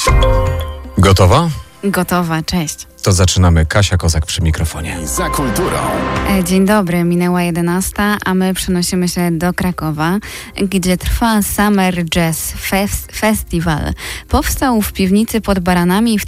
Gotowa? Gotowa, cześć. To zaczynamy. Kasia Kozak przy mikrofonie. Za kulturą. Dzień dobry, minęła 11, a my przenosimy się do Krakowa, gdzie trwa Summer Jazz Festival. Powstał w piwnicy pod Baranami w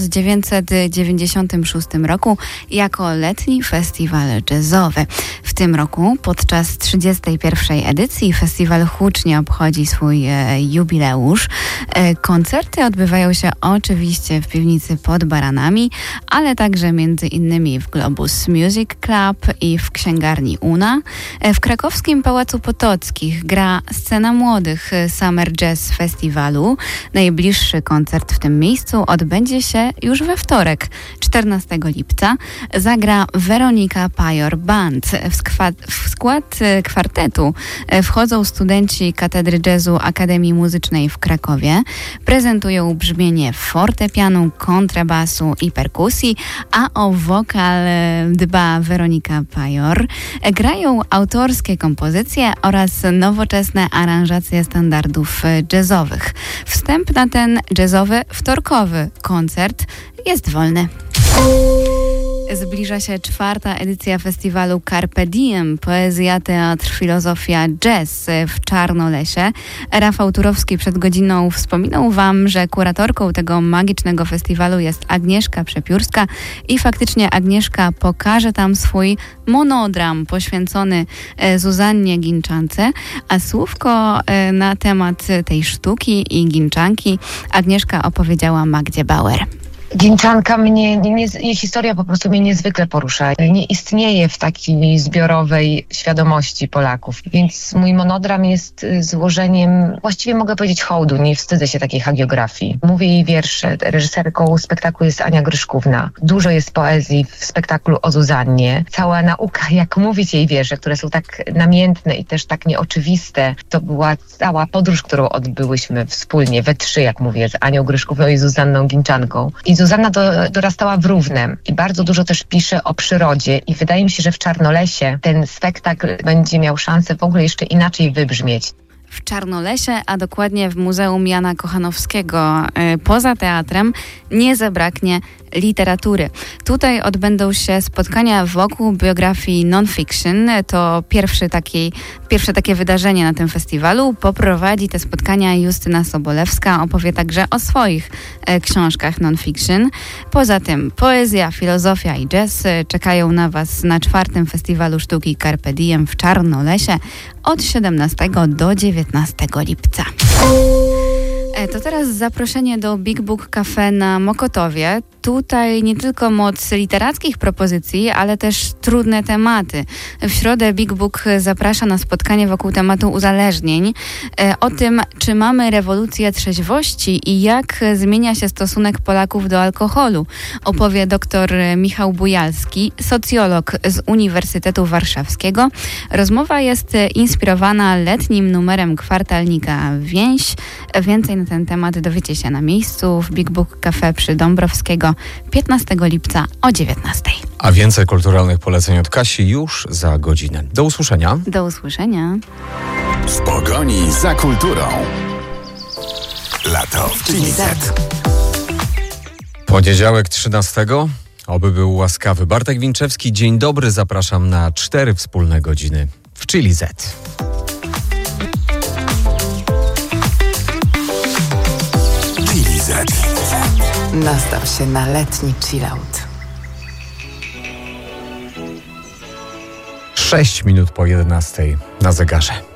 1996 roku jako letni festiwal jazzowy. W tym roku, podczas 31. edycji, festiwal hucznie obchodzi swój jubileusz. Koncerty odbywają się oczywiście w piwnicy pod Baranami, ale także między innymi w Globus Music Club i w księgarni Una. W krakowskim Pałacu Potockich gra Scena Młodych Summer Jazz Festiwalu. Najbliższy koncert w tym miejscu odbędzie się już we wtorek, 14 lipca. Zagra Weronika Pajor Band. W skład kwartetu wchodzą studenci Katedry Jazzu Akademii Muzycznej w Krakowie. Prezentują brzmienie fortepianu, kontrabasu i perkusji, a o wokal dba Weronika Pajor. Grają autorskie kompozycje oraz nowoczesne aranżacje standardów jazzowych. Wstęp na ten jazzowy, wtorkowy koncert jest wolny. Zbliża się 4. edycja festiwalu Carpe Diem, poezja, teatr, filozofia, jazz w Czarnolesie. Rafał Turowski przed godziną wspominał Wam, że kuratorką tego magicznego festiwalu jest Agnieszka Przepiórska i faktycznie Agnieszka pokaże tam swój monodram poświęcony Zuzannie Ginczance, a słówko na temat tej sztuki i Ginczanki Agnieszka opowiedziała Magdzie Bauer. Ginczanka jej historia po prostu mnie niezwykle porusza. Nie istnieje w takiej zbiorowej świadomości Polaków. Więc mój monodram jest złożeniem, właściwie mogę powiedzieć, hołdu. Nie wstydzę się takiej hagiografii. Mówię jej wiersze. Reżyserką spektaklu jest Ania Gryszkówna. Dużo jest poezji w spektaklu o Zuzannie. Cała nauka, jak mówić jej wiersze, które są tak namiętne i też tak nieoczywiste. To była cała podróż, którą odbyłyśmy wspólnie, we trzy, jak mówię, z Anią Gryszkówną i Zuzanną Ginczanką. I Zuzanna dorastała w Równem i bardzo dużo też pisze o przyrodzie i wydaje mi się, że w Czarnolesie ten spektakl będzie miał szansę w ogóle jeszcze inaczej wybrzmieć. W Czarnolesie, a dokładnie w Muzeum Jana Kochanowskiego. Poza teatrem nie zabraknie literatury. Tutaj odbędą się spotkania wokół biografii non-fiction. To pierwsze takie wydarzenie na tym festiwalu. Poprowadzi te spotkania Justyna Sobolewska. Opowie także o swoich książkach non-fiction. Poza tym poezja, filozofia i jazz czekają na Was na 4. Festiwalu Sztuki Carpe Diem w Czarnolesie od 17 do 19 lipca. To teraz zaproszenie do Big Book Cafe na Mokotowie. Tutaj nie tylko moc literackich propozycji, ale też trudne tematy. W środę Big Book zaprasza na spotkanie wokół tematu uzależnień. O tym, czy mamy rewolucję trzeźwości i jak zmienia się stosunek Polaków do alkoholu, opowie dr Michał Bujalski, socjolog z Uniwersytetu Warszawskiego. Rozmowa jest inspirowana letnim numerem kwartalnika Więź. Więcej na ten temat dowiecie się na miejscu w Big Book Cafe przy Dąbrowskiego 15 lipca o 19. A więcej kulturalnych poleceń od Kasi już za godzinę. Do usłyszenia. Do usłyszenia. W pogoni za kulturą. Lato w Chili Z. Poniedziałek 13. Oby był łaskawy. Bartek Winczewski, dzień dobry. Zapraszam na 4 wspólne godziny w Chili Z. Chili Z. Nastaw się na letni chillout. 6 minut po 11 na zegarze.